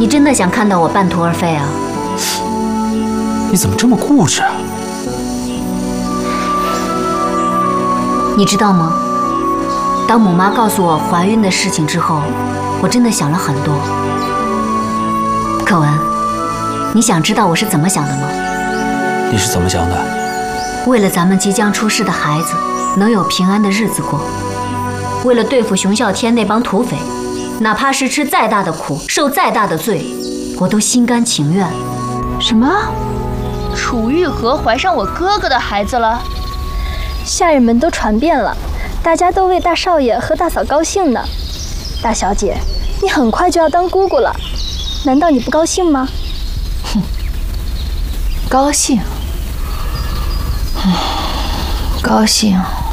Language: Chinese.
你真的想看到我半途而废啊？ 你怎么这么固执啊？ 你知道吗？当母妈告诉我怀孕的事情之后，我真的想了很多。可文，你想知道我是怎么想的吗？ 你是怎么想的？ 为了咱们即将出世的孩子能有平安的日子过，为了对付熊啸天那帮土匪，哪怕是吃再大的苦，受再大的罪，我都心甘情愿。 什么？楚玉和怀上我哥哥的孩子了？ 下人们都传遍了，大家都为大少爷和大嫂高兴呢。大小姐，你很快就要当姑姑了，难道你不高兴吗？ 哼，高兴，高兴。